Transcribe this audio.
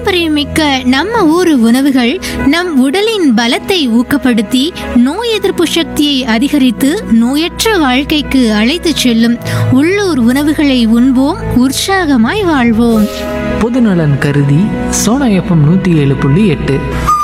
பாரம்பரியமிக்க நம்ம ஊரு உணவுகள் நம் உடலின் பலத்தை ஊக்கப்படுத்தி நோய் எதிர்ப்பு சக்தியை அதிகரித்து நோயற்ற வாழ்க்கைக்கு அழைத்துச் செல்லும். உள்ளூர் உணவுகளை உண்போம், உற்சாகமாய் வாழ்வோம். பொதுநலன் கருதி சோனா FM 107.8.